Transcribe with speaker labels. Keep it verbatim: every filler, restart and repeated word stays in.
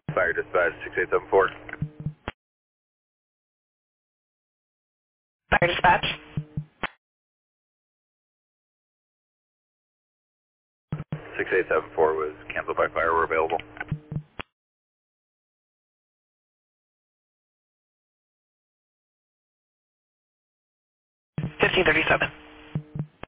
Speaker 1: Fire dispatch six eight seven four.
Speaker 2: Fire dispatch.
Speaker 1: six eight seven four was canceled by fire. We're available.
Speaker 2: fifteen thirty-seven.